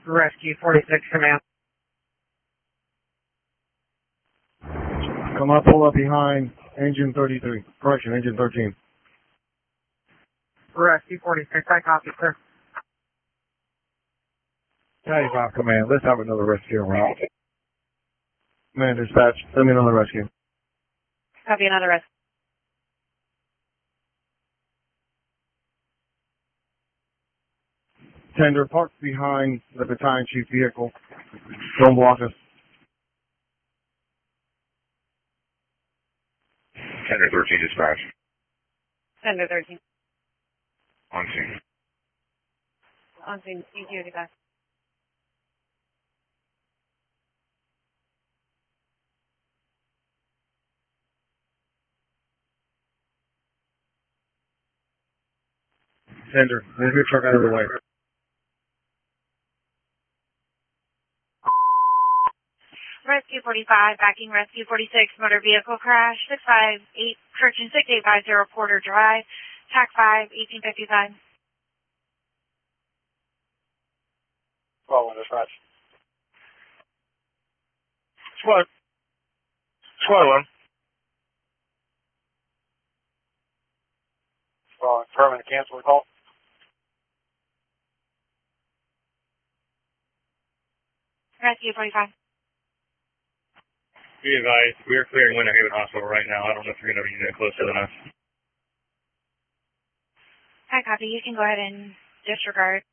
Rescue 46 command. Come up, pull up behind engine 33. Correction, engine 13. Rescue 46, I copy, sir. 95 command, let's have another rescue around. Command dispatch, send me another rescue. Copy, another rescue. Tender, park behind the battalion chief vehicle. Don't block us. Tender 13 dispatch. Tender 13. On scene. On scene. EQ dispatch. Tender, move your truck out of the way. Rescue 45, backing Rescue 46, motor vehicle crash, 658, correction 6850 Porter Drive, TAC 5, 1855. 12 dispatch. Squad 1. Permanent cancel the call. Rescue 45. Be advised, we are clearing Winter Haven Hospital right now. I don't know if you're going to be any closer than us. Hi, copy. You can go ahead and disregard.